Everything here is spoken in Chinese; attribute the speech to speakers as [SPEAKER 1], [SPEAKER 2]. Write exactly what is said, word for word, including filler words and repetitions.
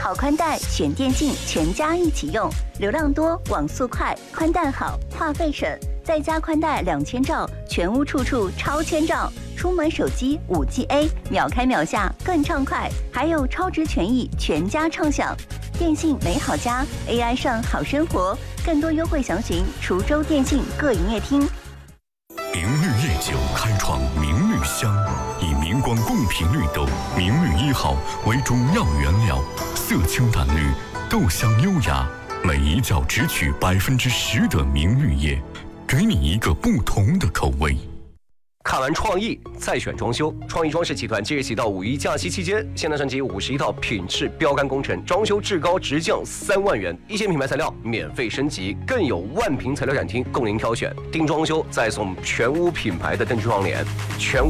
[SPEAKER 1] 好宽带选电信，全家一起用，流量多，网速快，宽带好，话费省，再加宽带两千兆，全屋处处超千兆。出门手机五 G A， 秒开秒下更畅快，还有超值权益，全家畅享。电信美好家 ，A I 上好生活，更多优惠详询滁州电信各营业厅。
[SPEAKER 2] 明绿夜酒开创明绿香，以明光贡品绿豆明绿一号为主要原料，色清淡绿，豆香优雅，每一窖只取百分之十的明绿叶，给你一个不同的口味。
[SPEAKER 3] 看完创意再选装修，创意装饰集团即日起到五一假期期间，现代升级五十一套品质标杆工程，装修至高直降三万元，一线品牌材料免费升级，更有万平材料展厅供您挑选。定装修再送全屋品牌的灯具窗帘，全。